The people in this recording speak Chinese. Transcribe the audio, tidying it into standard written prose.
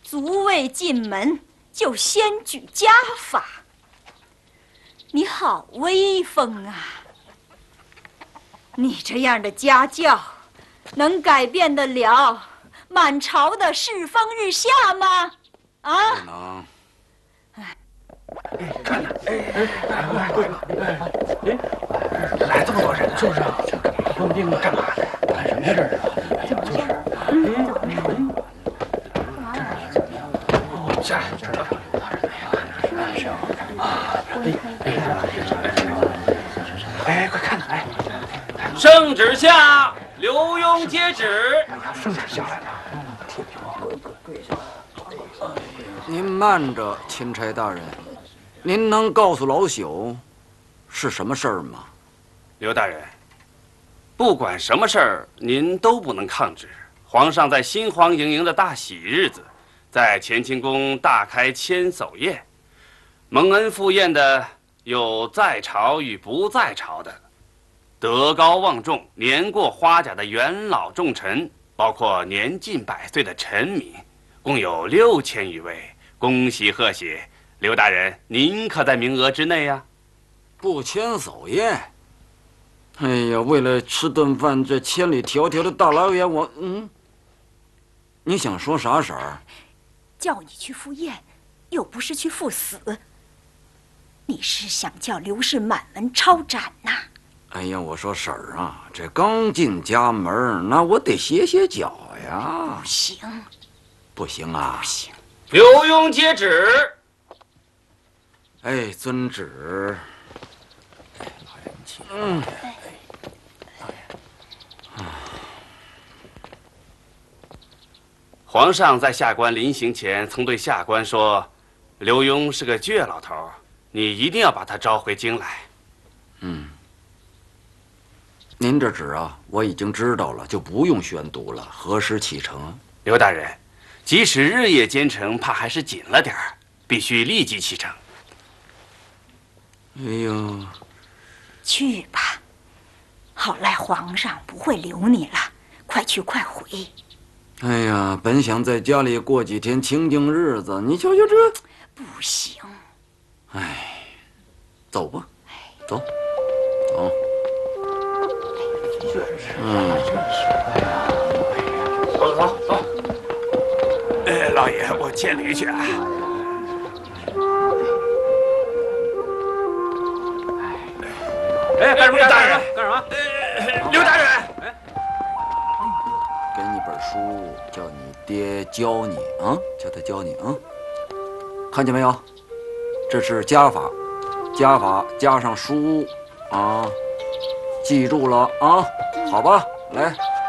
卒未进门就先举家法，你好威风啊！你这样的家教，能改变得了满朝的世风日下吗？啊！ 不能。 看看，来这么多人，就是啊，说不定干嘛呢？干什么事儿啊？就是，下来，这儿。哎，快看看，哎， 圣旨下，刘墉接旨。 圣旨下来了。 您慢着，钦差大人，您能告诉老朽是什么事儿吗？ 刘大人，不管什么事儿，您都不能抗旨。皇上在新皇营营的大喜日子，在乾清宫大开千叟宴，蒙恩赴宴的有在朝与不在朝的，德高望重、年过花甲的元老重臣，包括年近100岁的臣民，共有6000余位。恭喜贺喜，刘大人，您可在名额之内呀？ 不千叟宴。哎呀，为了吃顿饭，这千里迢迢的大老远，你想说啥婶儿？ 叫你去赴宴，又不是去赴死。你是想叫刘氏满门抄斩呐？ 哎呀，我说婶儿啊，这刚进家门，那我得歇歇脚呀。 不行， 不行啊！ 不行。 刘墉接旨。 哎，遵旨。 皇上在下官临行前曾对下官说，刘墉是个倔老头，你一定要把他招回京来。 您这旨啊，我已经知道了，就不用宣读了。何时启程？ 刘大人，即使日夜兼程，怕还是紧了点儿，必须立即启程。 哎呦， 去吧，好赖皇上不会留你了，快去快回。 哎呀，本想在家里过几天清静日子，你瞧瞧这， 不行。 哎，走吧，走，走。 走。老爷，我牵驴去啊。 哎，干什么？ 大人， 干什么？ 刘大人， 给你本书，叫你爹教你啊，叫他教你啊。看见没有？这是家法，家法加上书啊，记住了啊，好吧？来。